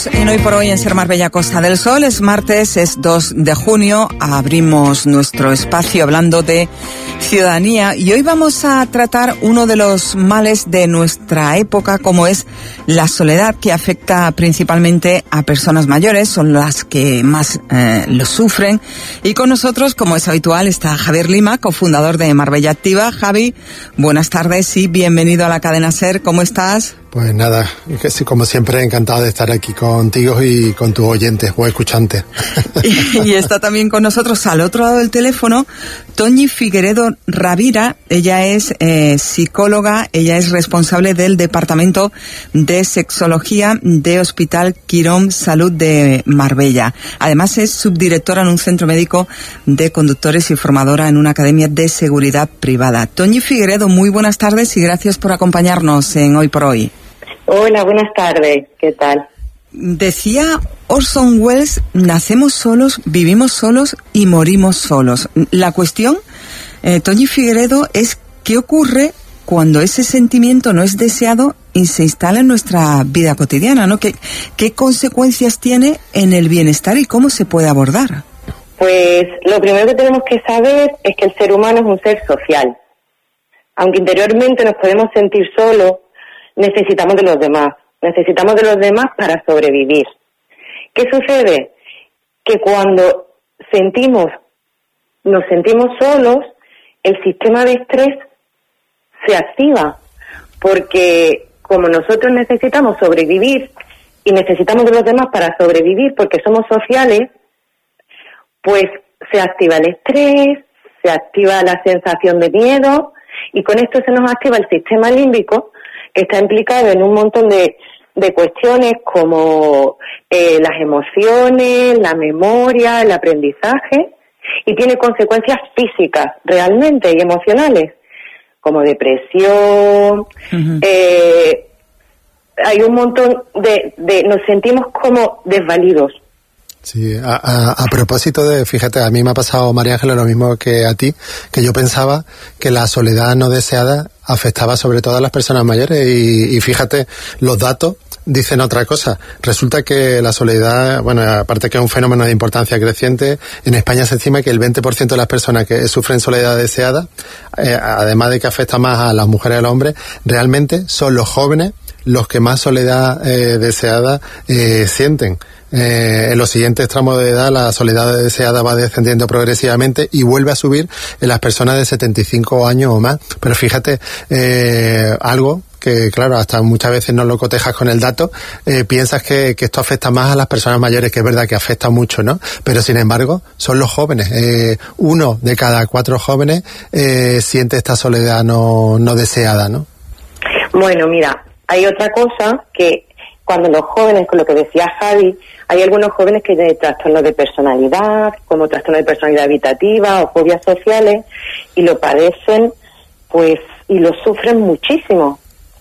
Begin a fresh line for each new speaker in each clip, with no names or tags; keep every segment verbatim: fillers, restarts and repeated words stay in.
En Hoy por Hoy en Ser Marbella Costa del Sol es martes, es dos de junio, abrimos nuestro espacio hablando de ciudadanía y hoy vamos a tratar uno de los males de nuestra época, como es la soledad, que afecta principalmente a personas mayores, son las que más eh, lo sufren. Y con nosotros, como es habitual, está Javier Lima, cofundador de Marbella Activa. Javi, buenas tardes y bienvenido a la cadena SER, ¿cómo estás?
Pues nada, como siempre encantado de estar aquí contigo y con tus oyentes o escuchantes.
Y, y está también con nosotros al otro lado del teléfono Toñi Figueredo Ravira. Ella es eh, psicóloga, ella es responsable del Departamento de Sexología de Hospital Quirón Salud de Marbella. Además es subdirectora en un centro médico de conductores y formadora en una academia de seguridad privada. Toñi Figueredo, muy buenas tardes y gracias por acompañarnos en Hoy por Hoy.
Hola, buenas tardes. ¿Qué tal?
Decía Orson Welles, nacemos solos, vivimos solos y morimos solos. La cuestión, eh, Toñi Figueredo, es qué ocurre cuando ese sentimiento no es deseado y se instala en nuestra vida cotidiana, ¿no? ¿Qué, qué consecuencias tiene en el bienestar y cómo se puede abordar?
Pues lo primero que tenemos que saber es que el ser humano es un ser social. Aunque interiormente nos podemos sentir solos, necesitamos de los demás, necesitamos de los demás para sobrevivir. ¿Qué sucede? Que cuando sentimos, nos sentimos solos, el sistema de estrés se activa, porque como nosotros necesitamos sobrevivir y necesitamos de los demás para sobrevivir porque somos sociales, pues se activa el estrés, se activa la sensación de miedo y con esto se nos activa el sistema límbico, que está implicado en un montón de, de cuestiones como eh, las emociones, la memoria, el aprendizaje, y tiene consecuencias físicas realmente y emocionales, como depresión, uh-huh. eh, hay un montón de, de, nos sentimos como desvalidos.
Sí, a, a, a propósito de, fíjate, a mí me ha pasado, María Ángeles, lo mismo que a ti, que yo pensaba que la soledad no deseada afectaba sobre todo a las personas mayores y, y fíjate, los datos dicen otra cosa. Resulta que la soledad, bueno, aparte que es un fenómeno de importancia creciente, en España se estima que el veinte por ciento de las personas que sufren soledad deseada, eh, además de que afecta más a las mujeres y a los hombres, realmente son los jóvenes los que más soledad eh, deseada eh, sienten. Eh, en los siguientes tramos de edad la soledad deseada va descendiendo progresivamente y vuelve a subir en las personas de setenta y cinco años o más. Pero fíjate, eh, algo que claro, hasta muchas veces no lo cotejas con el dato, eh, piensas que, que esto afecta más a las personas mayores, que es verdad que afecta mucho, ¿no? Pero sin embargo, son los jóvenes. Eh, uno de cada cuatro jóvenes eh, siente esta soledad no, no deseada, ¿no?
Bueno, mira, hay otra cosa que cuando los jóvenes, con lo que decía Javi, hay algunos jóvenes que tienen trastornos de personalidad, como trastorno de personalidad habitativa o fobias sociales, y lo padecen, pues, y lo sufren muchísimo.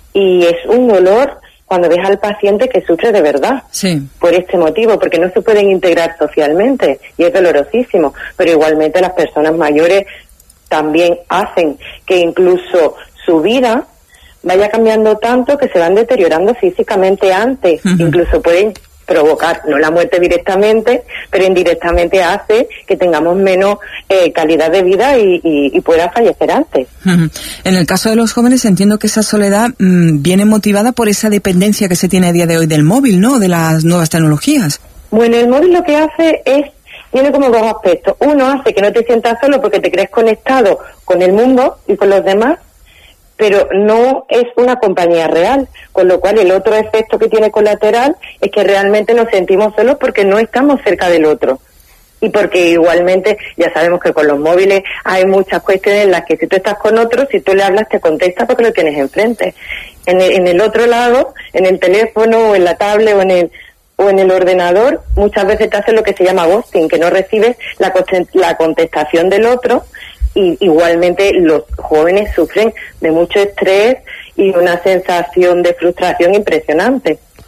Y es un dolor cuando ves al paciente que sufre de verdad.
Sí. Por
este motivo, porque no se pueden integrar socialmente, y es dolorosísimo. Pero igualmente las personas mayores también hacen que incluso su vida vaya cambiando tanto que se van deteriorando físicamente antes. Uh-huh. Incluso pueden provocar, no la muerte directamente, pero indirectamente hace que tengamos menos eh, calidad de vida y, y, y pueda fallecer antes.
Uh-huh. En el caso de los jóvenes entiendo que esa soledad mmm, viene motivada por esa dependencia que se tiene a día de hoy del móvil, ¿no? De las nuevas tecnologías.
Bueno, el móvil lo que hace es, tiene como dos aspectos. Uno, hace que no te sientas solo porque te crees conectado con el mundo y con los demás, pero no es una compañía real, con lo cual el otro efecto que tiene colateral es que realmente nos sentimos solos porque no estamos cerca del otro. Y porque igualmente ya sabemos que con los móviles hay muchas cuestiones en las que si tú estás con otro, si tú le hablas te contesta porque lo tienes enfrente. En el, en el otro lado, en el teléfono o en la tablet o en el o en el ordenador, muchas veces te hace lo que se llama ghosting, que no recibes la, la contestación del otro, y igualmente los jóvenes sufren de mucho estrés y una sensación de frustración impresionante.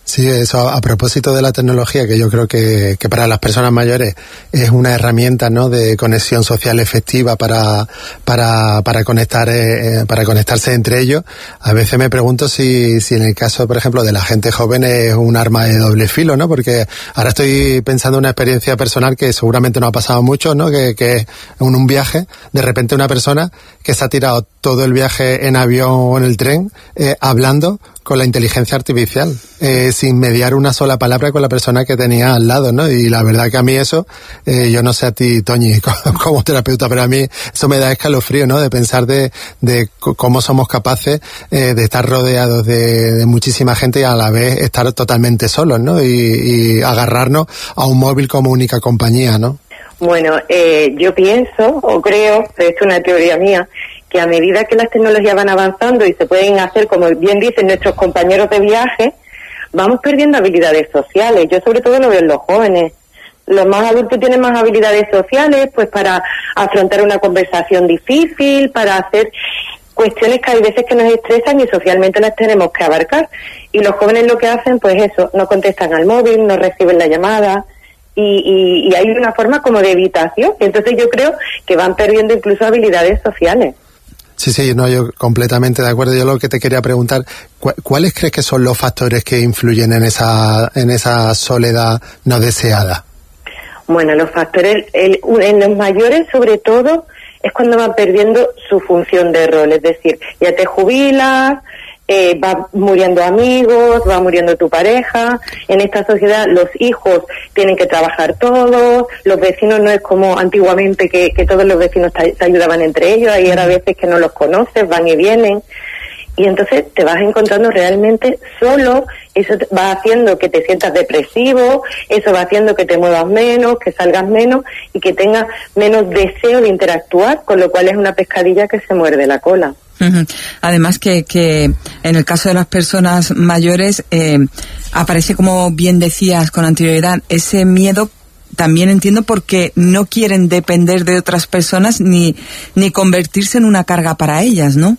Sí, eso a propósito de la tecnología, que yo creo que, que para las personas mayores es una herramienta, ¿no?, de conexión social efectiva para para para conectar eh, para conectarse entre ellos. A veces me pregunto si si en el caso, por ejemplo, de la gente joven es un arma de doble filo, ¿no? Porque ahora estoy pensando en una experiencia personal que seguramente no ha pasado mucho, ¿no? Que, que es en un viaje, de repente una persona que se ha tirado todo el viaje en avión o en el tren eh, hablando con la inteligencia artificial, eh, sin mediar una sola palabra con la persona que tenía al lado, ¿no? Y la verdad que a mí eso, eh, yo no sé a ti, Toñi, como terapeuta, pero a mí eso me da escalofrío, ¿no? De pensar de, de cómo somos capaces eh, de estar rodeados de, de muchísima gente y a la vez estar totalmente solos, ¿no? Y, y agarrarnos a un móvil como única compañía, ¿no?
Bueno, eh, yo pienso, o creo, pero esto es una teoría mía, que a medida que las tecnologías van avanzando y se pueden hacer, como bien dicen nuestros compañeros de viaje, vamos perdiendo habilidades sociales. Yo sobre todo lo veo en los jóvenes. Los más adultos tienen más habilidades sociales, pues para afrontar una conversación difícil, para hacer cuestiones que hay veces que nos estresan y socialmente las tenemos que abarcar. Y los jóvenes lo que hacen, pues eso, no contestan al móvil, no reciben la llamada. Y, y, y hay una forma como de evitación. Entonces yo creo que van perdiendo incluso habilidades sociales.
Sí, sí, no, yo completamente de acuerdo. Yo lo que te quería preguntar, ¿cuáles crees que son los factores que influyen en esa en esa soledad no deseada?
Bueno, los factores, el, en los mayores sobre todo, es cuando van perdiendo su función de rol. Es decir, ya te jubilas, eh, va muriendo amigos, va muriendo tu pareja. En esta sociedad los hijos tienen que trabajar todos, los vecinos no es como antiguamente que, que todos los vecinos te, te ayudaban entre ellos, hay ahora veces que no los conoces, van y vienen. Y entonces te vas encontrando realmente solo, eso va haciendo que te sientas depresivo, eso va haciendo que te muevas menos, que salgas menos y que tengas menos deseo de interactuar, con lo cual es una pescadilla que se muerde la cola.
Uh-huh. Además que, que en el caso de las personas mayores eh, aparece, como bien decías con anterioridad, ese miedo. También entiendo porque no quieren depender de otras personas ni, ni convertirse en una carga para ellas, ¿no?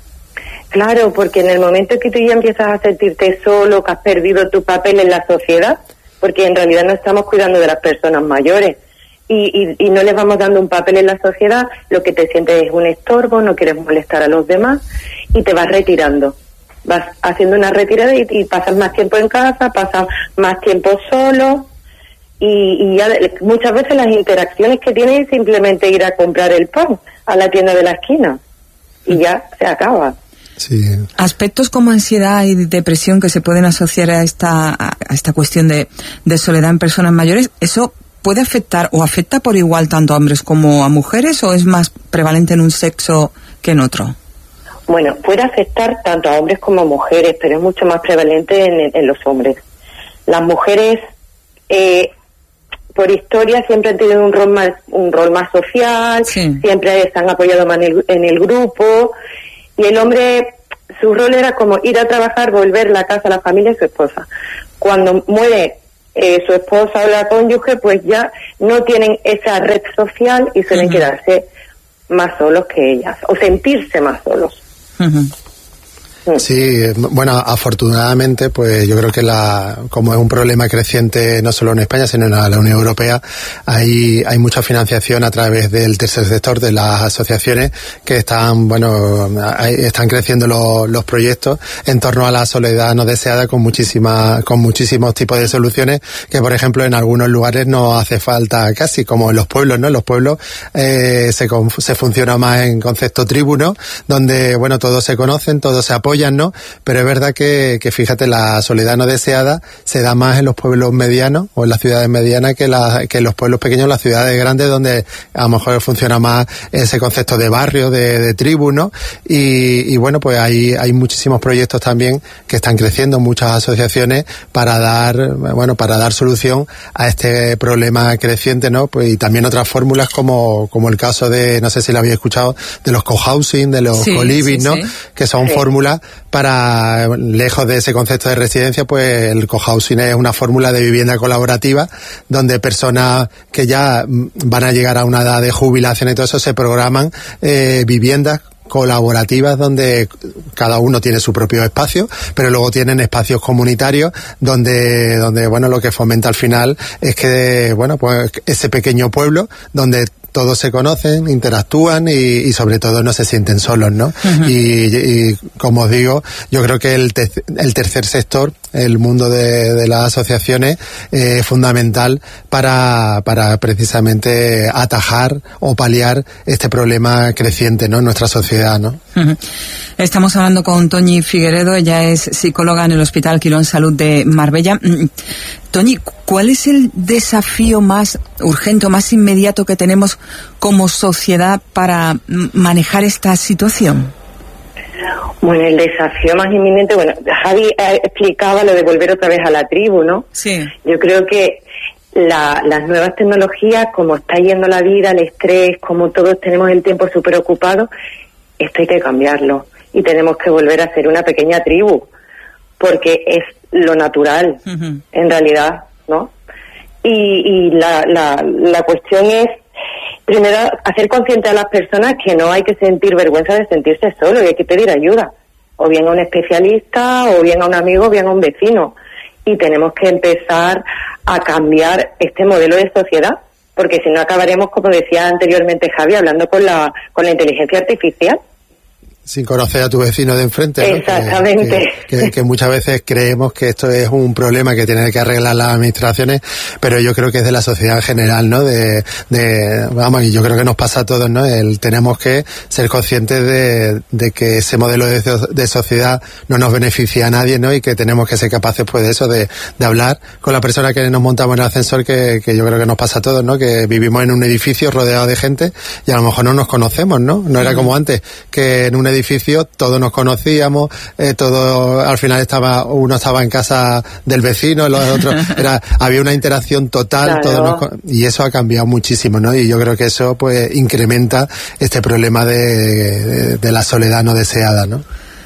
Claro, porque en el momento que tú ya empiezas a sentirte solo, que has perdido tu papel en la sociedad, porque en realidad no estamos cuidando de las personas mayores y, y, y no les vamos dando un papel en la sociedad, lo que te sientes es un estorbo, no quieres molestar a los demás y te vas retirando. Vas haciendo una retirada y, y pasas más tiempo en casa, pasas más tiempo solo y, y ya muchas veces las interacciones que tienes es simplemente ir a comprar el pan a la tienda de la esquina y ya se acaba.
Sí.
Aspectos como ansiedad y depresión que se pueden asociar a esta a esta cuestión de, de soledad en personas mayores, ¿eso puede afectar o afecta por igual tanto a hombres como a mujeres o es más prevalente en un sexo que en otro?
Bueno, puede afectar tanto a hombres como a mujeres, pero es mucho más prevalente en, en los hombres. Las mujeres, eh, por historia, siempre han tenido un rol más, un rol más social, sí. Siempre se han apoyado más en el, en el grupo. Y el hombre, su rol era como ir a trabajar, volver a la casa, a la familia y su esposa. Cuando muere eh, su esposa o la cónyuge, pues ya no tienen esa red social y suelen uh-huh. quedarse más solos que ellas, o sentirse más solos.
Uh-huh.
Sí, bueno, afortunadamente, pues yo creo que la, como es un problema creciente no solo en España, sino en la, la Unión Europea, hay, hay mucha financiación a través del tercer sector, de las asociaciones que están, bueno, hay, están creciendo los, los proyectos en torno a la soledad no deseada con muchísimas, con muchísimos tipos de soluciones que, por ejemplo, en algunos lugares no hace falta casi, como en los pueblos, ¿no? En los pueblos eh, se, se funciona más en concepto tribu, ¿no? Donde, bueno, todos se conocen, todos se apoyan, ¿no? Pero es verdad que, que fíjate, la soledad no deseada se da más en los pueblos medianos o en las ciudades medianas que, la, que en los pueblos pequeños, las ciudades grandes, donde a lo mejor funciona más ese concepto de barrio, de, de tribu, ¿no? Y, y bueno, pues hay, hay muchísimos proyectos también que están creciendo, muchas asociaciones para dar, bueno, para dar solución a este problema creciente, ¿no? Pues y también otras fórmulas como, como el caso de, no sé si lo habéis escuchado, de los cohousing, de los sí, co-living, sí, ¿no? Sí. Que son sí. fórmulas para, lejos de ese concepto de residencia, pues el cohousing es una fórmula de vivienda colaborativa donde personas que ya van a llegar a una edad de jubilación y todo eso se programan eh, viviendas colaborativas donde cada uno tiene su propio espacio, pero luego tienen espacios comunitarios donde, donde bueno, lo que fomenta al final es que, bueno, pues ese pequeño pueblo donde todos se conocen, interactúan y, y sobre todo no se sienten solos, ¿no? Uh-huh. Y, y como os digo, yo creo que el, te, el tercer sector, el mundo de, de las asociaciones, eh, es fundamental para, para precisamente atajar o paliar este problema creciente, ¿no?, en nuestra sociedad, ¿no?
Uh-huh. Estamos hablando con Toñi Figueredo, ella es psicóloga en el Hospital Quirón Salud de Marbella. Toñi, ¿cuál es el desafío más urgente, más inmediato que tenemos como sociedad para manejar esta situación?
Bueno, el desafío más inminente, bueno, Javi explicaba lo de volver otra vez a la tribu, ¿no?
Sí.
Yo creo que la, las nuevas tecnologías, como está yendo la vida, el estrés, como todos tenemos el tiempo súper ocupado, esto hay que cambiarlo y tenemos que volver a ser una pequeña tribu, porque es lo natural, uh-huh. en realidad, ¿no? Y, y la, la, la cuestión es, primero, hacer consciente a las personas que no hay que sentir vergüenza de sentirse solo y hay que pedir ayuda, o bien a un especialista, o bien a un amigo, o bien a un vecino. Y tenemos que empezar a cambiar este modelo de sociedad, porque si no acabaremos, como decía anteriormente Javi, hablando con la, con la inteligencia artificial.
Sin conocer a tu vecino de enfrente, ¿no?
Exactamente.
Que, que, que muchas veces creemos que esto es un problema que tienen que arreglar las administraciones, pero yo creo que es de la sociedad en general, ¿no? De, de, vamos, y yo creo que nos pasa a todos, ¿no? El, tenemos que ser conscientes de, de que ese modelo de, de sociedad no nos beneficia a nadie, ¿no? Y que tenemos que ser capaces, pues, de eso, de, de hablar con la persona que nos montamos en el ascensor, que, que yo creo que nos pasa a todos, ¿no? Que vivimos en un edificio rodeado de gente y a lo mejor no nos conocemos, ¿no? No era como antes, que en un edificio edificio todos nos conocíamos, eh, todo al final estaba uno estaba en casa del vecino, los otros era había una interacción total, claro. Todos nos, y eso ha cambiado muchísimo, ¿no? Y yo creo que eso pues incrementa este problema de, de, de la soledad no deseada, ¿no?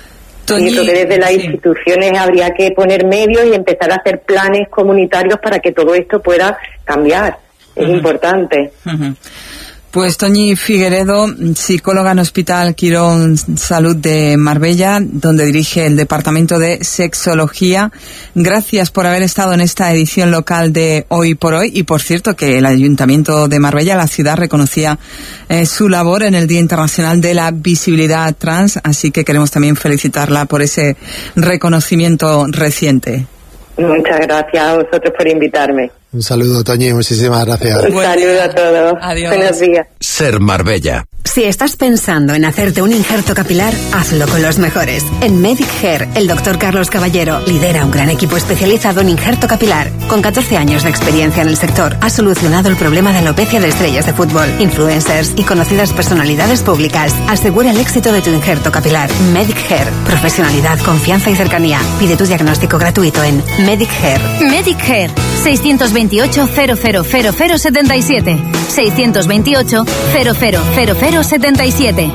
Y creo que desde las sí. instituciones habría que poner medios y empezar a hacer planes comunitarios para que todo esto pueda cambiar. Es uh-huh. importante.
Uh-huh. Pues Toñi Figueredo, psicóloga en Hospital Quirón Salud de Marbella, donde dirige el Departamento de Sexología. Gracias por haber estado en esta edición local de Hoy por Hoy. Y por cierto que el Ayuntamiento de Marbella, la ciudad, reconocía eh, su labor en el Día Internacional de la Visibilidad Trans, así que queremos también felicitarla por ese reconocimiento reciente.
Muchas gracias a vosotros por invitarme.
Un saludo, Toñi, muchísimas gracias.
Un saludo a todos.
Adiós.
Buenos días.
Ser Marbella.
Si estás pensando en hacerte un injerto capilar, hazlo con los mejores. En Medic Hair, el doctor Carlos Caballero lidera un gran equipo especializado en injerto capilar. Con catorce años de experiencia en el sector, ha solucionado el problema de alopecia de estrellas de fútbol, influencers y conocidas personalidades públicas. Asegura el éxito de tu injerto capilar. Medic Hair. Profesionalidad, confianza y cercanía. Pide tu diagnóstico gratuito en Medic Hair.
Medic Hair. seiscientos veintiocho cero cero cero cero setenta y siete. seiscientos veintiocho cero cero cero cero setenta y siete.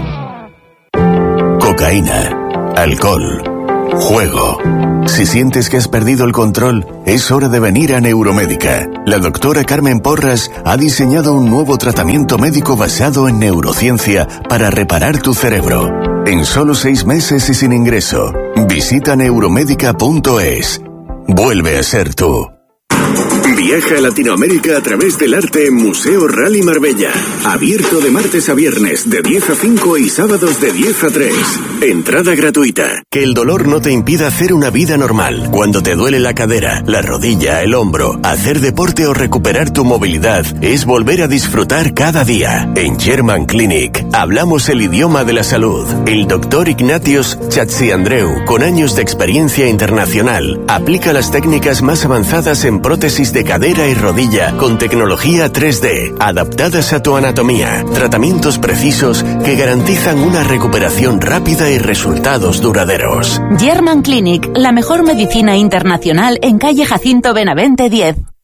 Cocaína, alcohol, juego. Si sientes que has perdido el control, es hora de venir a Neuromédica. La doctora Carmen Porras ha diseñado un nuevo tratamiento médico basado en neurociencia para reparar tu cerebro. En solo seis meses y sin ingreso. Visita neuromédica punto es. Vuelve a ser tú.
Viaja a Latinoamérica a través del arte en Museo Rally Marbella. Abierto de martes a viernes de diez a cinco y sábados de diez a tres. Entrada gratuita.
Que el dolor no te impida hacer una vida normal. Cuando te duele la cadera, la rodilla, el hombro, hacer deporte o recuperar tu movilidad es volver a disfrutar cada día. En German Clinic hablamos el idioma de la salud. El doctor Ignatios Chatziandreu, con años de experiencia internacional, aplica las técnicas más avanzadas en prótesis de cadera y rodilla con tecnología tres D, adaptadas a tu anatomía. Tratamientos precisos que garantizan una recuperación rápida y resultados duraderos.
German Clinic, la mejor medicina internacional en calle Jacinto Benavente diez.